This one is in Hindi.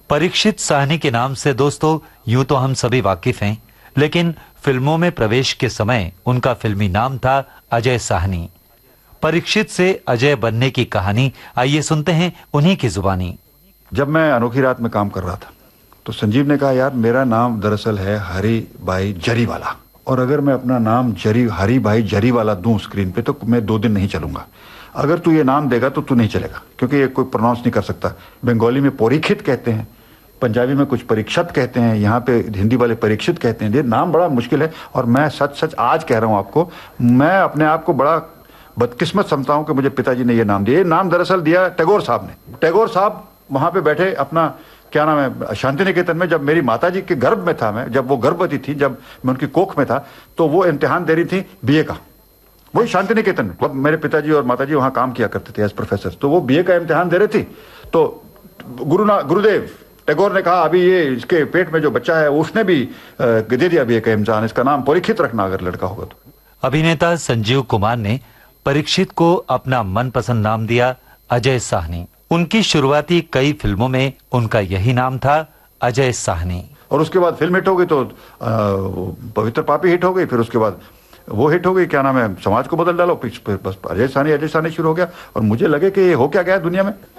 परीक्षित साहनी के नाम से दोस्तों यूं तो हम सभी वाकिफ हैं, लेकिन फिल्मों में प्रवेश के समय उनका फिल्मी नाम था अजय साहनी। परीक्षित से अजय बनने की कहानी आइए सुनते हैं उन्हीं की जुबानी। जब मैं अनोखी रात में काम कर रहा था तो संजीव ने कहा, यार मेरा नाम दरअसल है हरी भाई जरीवाला, और अगर मैं अपना नाम हरी भाई जरीवाला दूं स्क्रीन पे तो मैं 2 दिन नहीं चलूंगा। अगर तू ये नाम देगा तो तू नहीं चलेगा, क्योंकि ये कोई प्रोनाउंस नहीं कर सकता। बंगाली में परीक्षित कहते हैं, पंजाबी में कुछ परीक्षित कहते हैं, यहाँ पे हिंदी वाले परीक्षित कहते हैं। ये नाम बड़ा मुश्किल है, और मैं सच आज कह रहा हूँ आपको, मैं अपने आप को बड़ा बदकिस्मत समझता हूँ कि मुझे पिताजी ने ये नाम दिया। ये नाम दरअसल दिया टैगोर साहब ने। टैगोर साहब वहाँ पे बैठे अपना क्या नाम है शांति निकेतन में, जब मेरी माताजी के गर्भ में था मैं, जब वो गर्भवती थी, जब मैं उनकी कोख में था, तो वो इम्तिहान दे रही थी बीए का, वही शांति निकेतन में। मेरे पिताजी और माताजी वहां काम किया करते थे एज प्रोफेसर, तो वो बीए का इम्तिहान दे रहे थे। तो गुरुदेव टैगोर ने कहा, अभी ये इसके पेट में जो बच्चा है उसने भी दे दिया बीए का इम्तिहान, इसका नाम परीक्षित रखना अगर लड़का होगा तो। अभिनेता संजीव कुमार ने परीक्षित को अपना मनपसंद नाम दिया अजय साहनी। उनकी शुरुआती कई फिल्मों में उनका यही नाम था, अजय साहनी। और उसके बाद फिल्म हिट हो गई तो पवित्र पापी हिट हो गई, फिर उसके बाद वो हिट हो गई, क्या नाम है, समाज को बदल डालो, बस अजय साहनी शुरू हो गया। और मुझे लगे कि ये हो क्या गया दुनिया में।